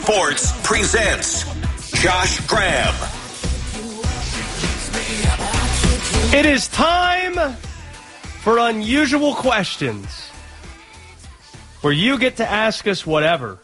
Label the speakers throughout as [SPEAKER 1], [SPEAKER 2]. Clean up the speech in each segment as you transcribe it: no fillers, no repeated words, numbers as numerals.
[SPEAKER 1] Sports presents Josh Graham.
[SPEAKER 2] It is time for Unusual Questions, where you get to ask us whatever.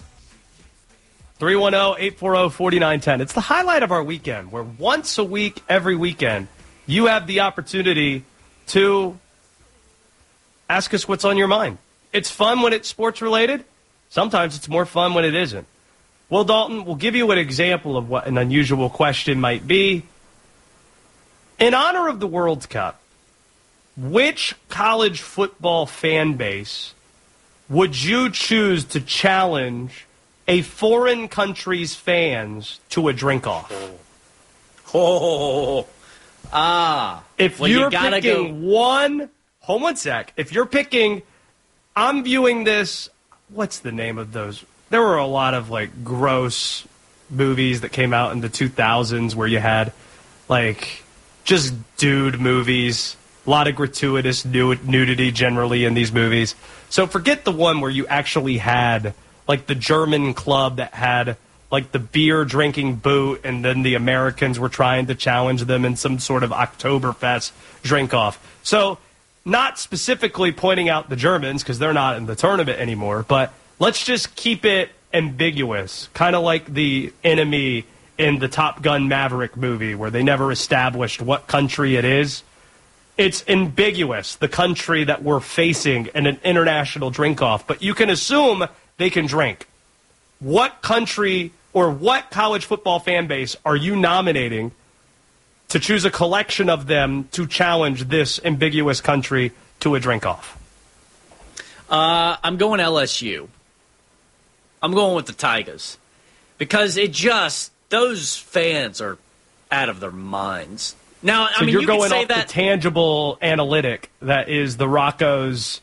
[SPEAKER 2] 310-840-4910. It's the highlight of our weekend, where once a week, every weekend, you have the opportunity to ask us what's on your mind. It's fun when it's sports-related. Sometimes it's more fun when it isn't. Will Dalton will give you an example of what an unusual question might be. In honor of the World Cup, which college football fan base would you choose to challenge a foreign country's fans to a drink-off? If you're picking one... Hold one sec. If you're picking... I'm viewing this... What's the name of those? There were a lot of, gross movies that came out in the 2000s where you had, just dude movies. A lot of gratuitous nudity generally in these movies. So forget the one where you actually had, the German club that had, the beer drinking boot, and then the Americans were trying to challenge them in some sort of Oktoberfest drink-off. So... not specifically pointing out the Germans, because they're not in the tournament anymore, but let's just keep it ambiguous, kind of like the enemy in the Top Gun Maverick movie, where they never established what country it is. It's ambiguous, the country that we're facing in an international drink-off, but you can assume they can drink. What country or what college football fan base are you nominating to choose a collection of them to challenge this ambiguous country to a drink-off?
[SPEAKER 3] I'm going LSU. I'm going with the Tigers. Because those fans are out of their minds. Now,
[SPEAKER 2] so you're
[SPEAKER 3] you
[SPEAKER 2] going
[SPEAKER 3] could say
[SPEAKER 2] off
[SPEAKER 3] that
[SPEAKER 2] the tangible analytic that is the Rocco's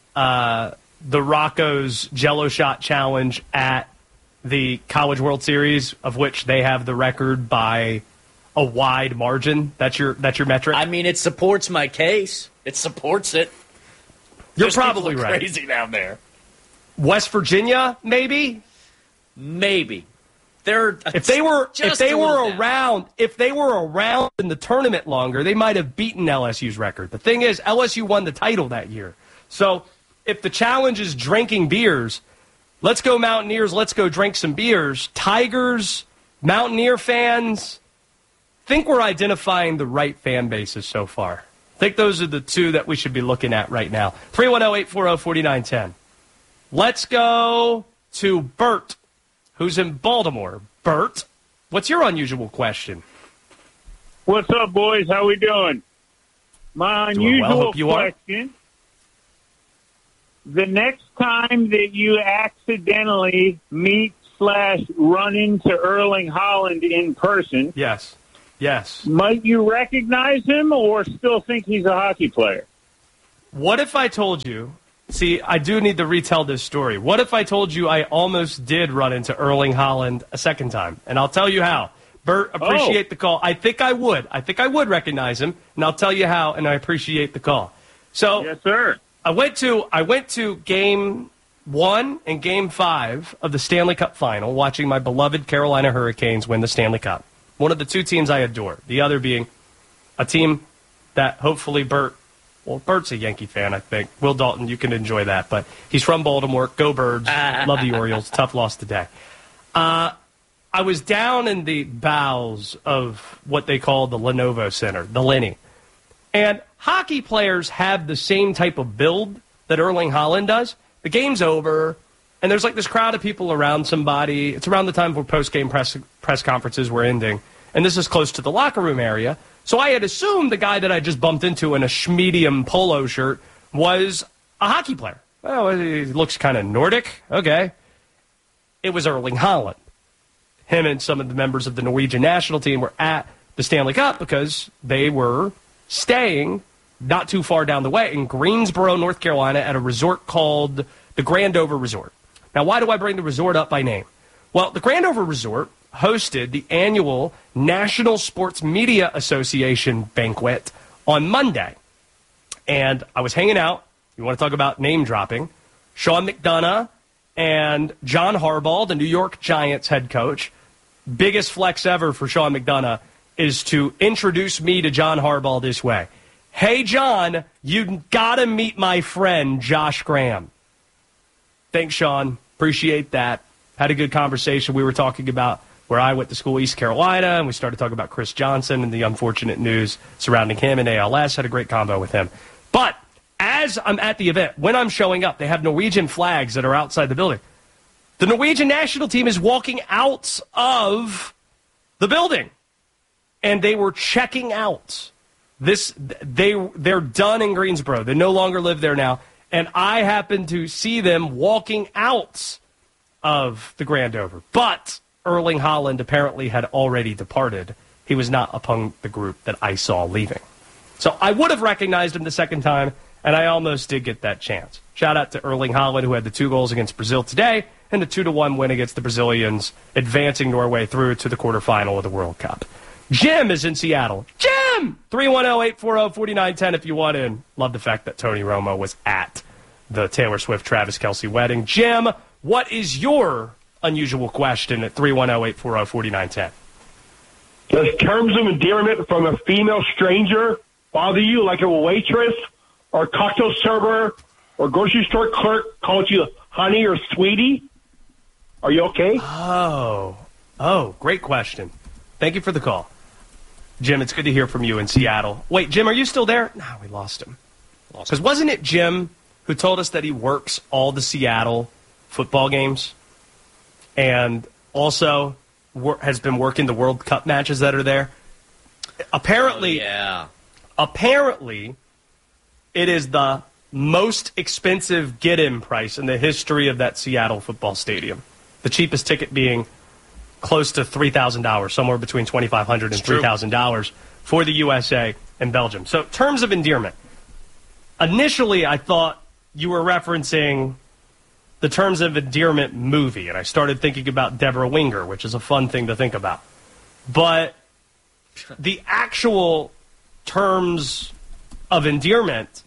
[SPEAKER 2] Jello Shot Challenge at the College World Series, of which they have the record by a wide margin. That's your metric?
[SPEAKER 3] It supports my case. It supports it.
[SPEAKER 2] You're probably
[SPEAKER 3] people are
[SPEAKER 2] right.
[SPEAKER 3] Crazy down there.
[SPEAKER 2] West Virginia, maybe?
[SPEAKER 3] Maybe.
[SPEAKER 2] If they were around in the tournament longer, they might have beaten LSU's record. The thing is, LSU won the title that year. So if the challenge is drinking beers, let's go Mountaineers, let's go drink some beers. Tigers, Mountaineer fans, think we're identifying the right fan bases so far. I think those are the two that we should be looking at right now. 310-840-4910. Let's go to Bert, who's in Baltimore. Bert, what's your unusual question?
[SPEAKER 4] What's up, boys? How we doing? My unusual question, the next time that you accidentally meet/run into Erling Haaland in person...
[SPEAKER 2] Yes.
[SPEAKER 4] Might you recognize him or still think he's a hockey player?
[SPEAKER 2] What if I told you... See, I do need to retell this story. What if I told you I almost did run into Erling Haaland a second time? And I'll tell you how. Bert, appreciate the call. I think I would. I think I would recognize him, and I'll tell you how, and I appreciate the call. So,
[SPEAKER 4] yes, sir.
[SPEAKER 2] I went to Game 1 and Game 5 of the Stanley Cup Final, watching my beloved Carolina Hurricanes win the Stanley Cup. One of the two teams I adore. The other being a team that hopefully Bert's a Yankee fan, I think. Will Dalton, you can enjoy that. But he's from Baltimore. Go Birds. Love the Orioles. Tough loss today. I was down in the bowels of what they call the Lenovo Center, the Lenny. And hockey players have the same type of build that Erling Haaland does. The game's over, and there's this crowd of people around somebody. It's around the time where post-game press conferences were ending. And this is close to the locker room area. So I had assumed the guy that I just bumped into in a schmedium polo shirt was a hockey player. Well, he looks kind of Nordic. Okay. It was Erling Haaland. Him and some of the members of the Norwegian national team were at the Stanley Cup because they were staying not too far down the way in Greensboro, North Carolina, at a resort called the Grandover Resort. Now, why do I bring the resort up by name? Well, the Grandover Resort hosted the annual National Sports Media Association banquet on Monday. And I was hanging out. You want to talk about name dropping? Sean McDonough and John Harbaugh, the New York Giants head coach, biggest flex ever for Sean McDonough, is to introduce me to John Harbaugh this way. Hey, John, you got to meet my friend, Josh Graham. Thanks, Sean. Appreciate that. Had a good conversation. We were talking about where I went to school, East Carolina, and we started talking about Chris Johnson and the unfortunate news surrounding him and ALS. Had a great combo with him. But as I'm at the event, when I'm showing up, they have Norwegian flags that are outside the building. The Norwegian national team is walking out of the building, and they were checking out. They're done in Greensboro. They no longer live there now, and I happened to see them walking out of the Grand Over. But Erling Haaland apparently had already departed. He was not among the group that I saw leaving. So I would have recognized him the second time, and I almost did get that chance. Shout out to Erling Haaland, who had the 2 goals against Brazil today, and the 2-1 win against the Brazilians, advancing Norway through to the quarterfinal of the World Cup. Jim is in Seattle. Jim! 310-840-4910 if you want in. Love the fact that Tony Romo was at the Taylor Swift-Travis Kelce wedding. Jim, what is your unusual question at 310-840-4910?
[SPEAKER 5] Does terms of endearment from a female stranger bother you, like a waitress or cocktail server or grocery store clerk calls you honey or sweetie? Are you okay?
[SPEAKER 2] Oh, great question. Thank you for the call. Jim, it's good to hear from you in Seattle. Wait, Jim, are you still there? No, we lost him. Because wasn't it Jim who told us that he works all the Seattle football games and also has been working the World Cup matches that are there? Apparently, Apparently, it is the most expensive get-in price in the history of that Seattle football stadium. The cheapest ticket being close to $3,000, somewhere between $2,500 and $3,000 for the USA and Belgium. So, terms of endearment. Initially, I thought you were referencing the Terms of Endearment movie, and I started thinking about Deborah Winger, which is a fun thing to think about. But the actual terms of endearment,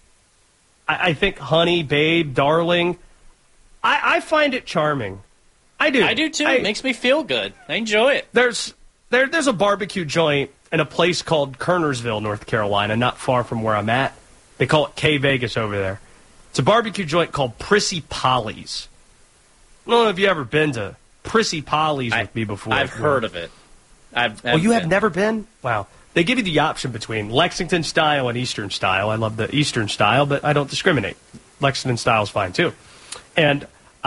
[SPEAKER 2] I think honey, babe, darling, I find it charming. I do.
[SPEAKER 3] I do too. It makes me feel good. I enjoy it.
[SPEAKER 2] There's a barbecue joint in a place called Kernersville, North Carolina, not far from where I'm at. They call it K Vegas over there. It's a barbecue joint called Prissy Polly's. I don't know if you've ever been to Prissy Polly's with me before.
[SPEAKER 3] I've heard of it.
[SPEAKER 2] You have never been? Wow. They give you the option between Lexington style and Eastern style. I love the Eastern style, but I don't discriminate. Lexington style is fine, too. And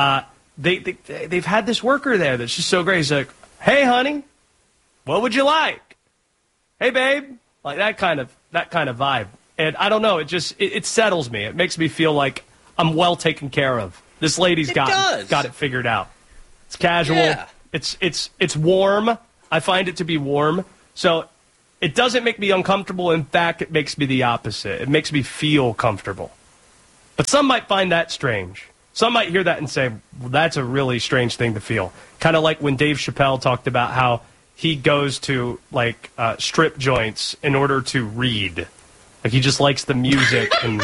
[SPEAKER 2] they've had this worker there that's just so great. He's like, hey, honey, what would you like? Hey, babe. Like that kind of vibe. And I don't know, it settles me. It makes me feel like I'm well taken care of. This lady's got it figured out. It's casual. Yeah. It's warm. I find it to be warm. So it doesn't make me uncomfortable. In fact, it makes me the opposite. It makes me feel comfortable. But some might find that strange. Some might hear that and say, well, that's a really strange thing to feel. Kind of like when Dave Chappelle talked about how he goes to strip joints in order to read. Like he just likes the music and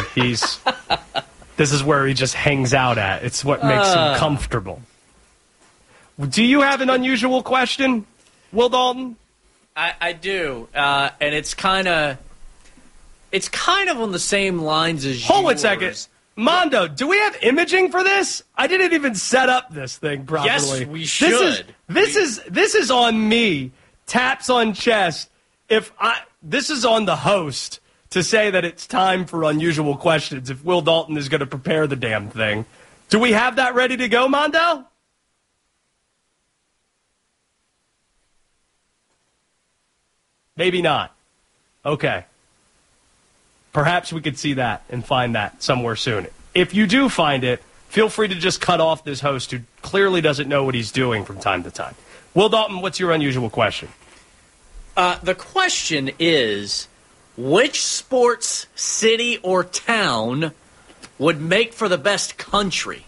[SPEAKER 2] this is where he just hangs out at. It's what makes him comfortable. Do you have an unusual question, Will Dalton?
[SPEAKER 3] I do, and it's kind of on the same lines as yours.
[SPEAKER 2] Hold one second. Mondo, do we have imaging for this? I didn't even set up this thing properly.
[SPEAKER 3] Yes, we should.
[SPEAKER 2] This is on me. Taps on chest. This is on the host to say that it's time for unusual questions if Will Dalton is going to prepare the damn thing. Do we have that ready to go, Mondo? Maybe not. Okay. Perhaps we could see that and find that somewhere soon. If you do find it, feel free to just cut off this host who clearly doesn't know what he's doing from time to time. Will Dalton, what's your unusual question?
[SPEAKER 3] The question is, which sports city or town would make for the best country?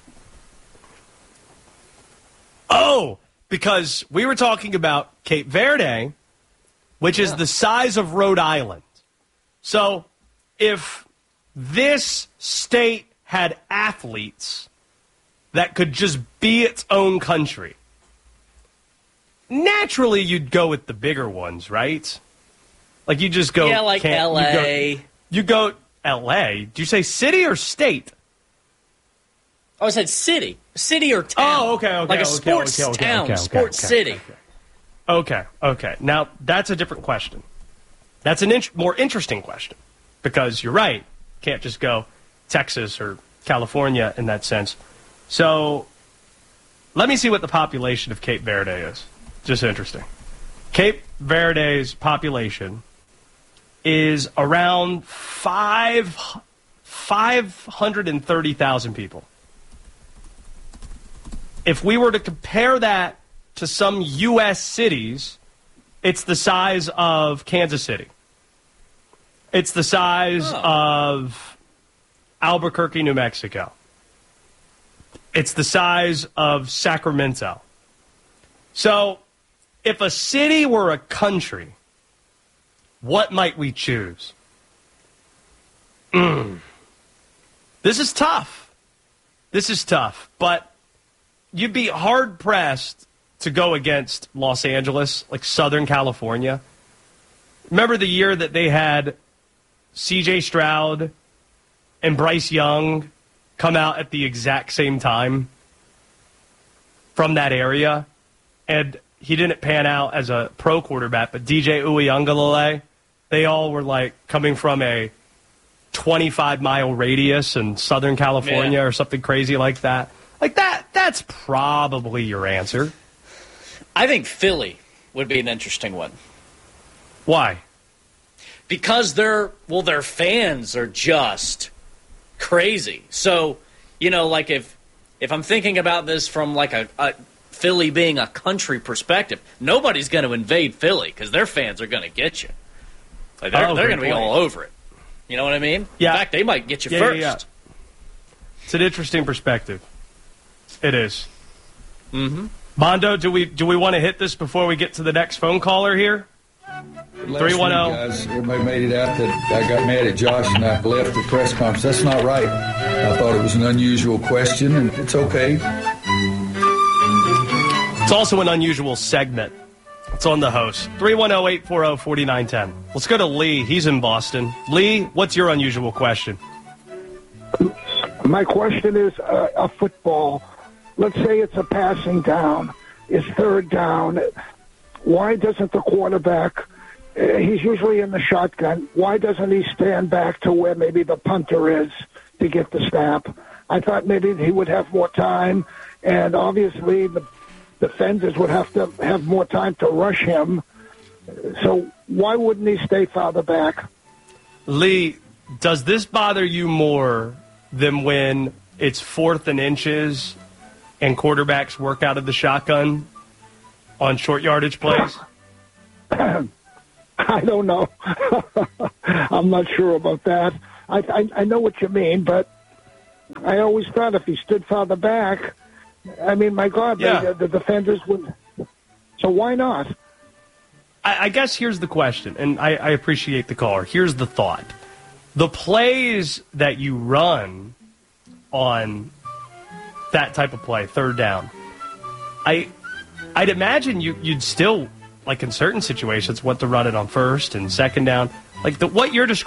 [SPEAKER 2] Oh, because we were talking about Cape Verde, which is the size of Rhode Island. So if this state had athletes, that could just be its own country, naturally you'd go with the bigger ones, right? Like you just go,
[SPEAKER 3] like L.A.
[SPEAKER 2] You go L.A. Do you say city or state?
[SPEAKER 3] I said city or town.
[SPEAKER 2] Oh, okay.
[SPEAKER 3] Like a sports town, sports city.
[SPEAKER 2] Okay. Now, that's a different question. That's a more interesting question because you're right. Can't just go Texas or California in that sense. So let me see what the population of Cape Verde is. Just interesting. Cape Verde's population is around 530,000 people. If we were to compare that to some U.S. cities, it's the size of Kansas City. It's the size of Albuquerque, New Mexico. It's the size of Sacramento. So, if a city were a country, what might we choose? This is tough. But you'd be hard-pressed to go against Los Angeles, like Southern California. Remember the year that they had C.J. Stroud and Bryce Young come out at the exact same time from that area? And he didn't pan out as a pro quarterback, but DJ Uiagalelei, they all were like coming from a 25-mile radius in Southern California or something crazy like that. Like that's probably your answer.
[SPEAKER 3] I think Philly would be an interesting one.
[SPEAKER 2] Why?
[SPEAKER 3] Because their fans are just crazy. So, like if I'm thinking about this from like a Philly being a country perspective, nobody's going to invade Philly because their fans are going to get you. Like they're going to be all over it. You know what I mean?
[SPEAKER 2] Yeah.
[SPEAKER 3] In fact, they might get you first.
[SPEAKER 2] Yeah. It's an interesting perspective. It is.
[SPEAKER 3] Mm-hmm.
[SPEAKER 2] Mondo, do we want to hit this before we get to the next phone caller here? 310.
[SPEAKER 6] Guys, everybody made it out that I got mad at Josh and I left the press conference. That's not right. I thought it was an unusual question, and it's okay.
[SPEAKER 2] It's also an unusual segment. It's on the host. 310-840-4910. Let's go to Lee. He's in Boston. Lee, what's your unusual question?
[SPEAKER 7] My question is a football. Let's say it's a passing down. It's third down. Why doesn't the quarterback, he's usually in the shotgun, why doesn't he stand back to where maybe the punter is to get the snap? I thought maybe he would have more time, and obviously the defenders would have to have more time to rush him. So why wouldn't he stay farther back?
[SPEAKER 2] Lee, does this bother you more than when it's 4th and inches and quarterbacks work out of the shotgun on short yardage plays?
[SPEAKER 7] I don't know. I'm not sure about that. I know what you mean, but I always thought if he stood farther back, I mean, my God, the defenders would. So why not?
[SPEAKER 2] I guess here's the question, and I appreciate the caller. Here's the thought. The plays that you run on that type of play, third down, I'd imagine you'd still, like in certain situations, want to run it on first and second down. Like what you're describing.